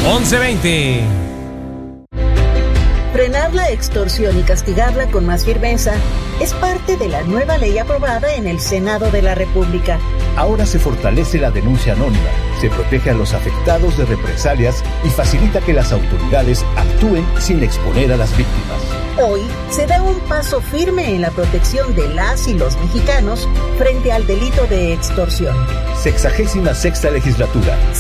11:20. Frenar la extorsión y castigarla con más firmeza es parte de la nueva ley aprobada en el Senado de la República. Ahora se fortalece la denuncia anónima, se protege a los afectados de represalias y facilita que las autoridades actúen sin exponer a las víctimas. Hoy se da un paso firme en la protección de las y los mexicanos frente al delito de extorsión. 66ª legislatura.